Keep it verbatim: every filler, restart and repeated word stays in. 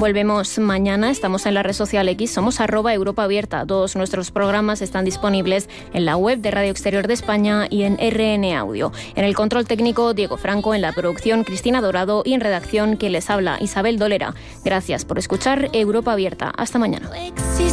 Volvemos mañana, estamos en la red social X, somos arroba Europa Abierta. Todos nuestros programas están disponibles en la web de Radio Exterior de España y en R N Audio. En el control técnico, Diego Franco, en la producción, Cristina Dorado, y en redacción, quien les habla, Isabel Dolera. Gracias por escuchar Europa Abierta. Hasta mañana.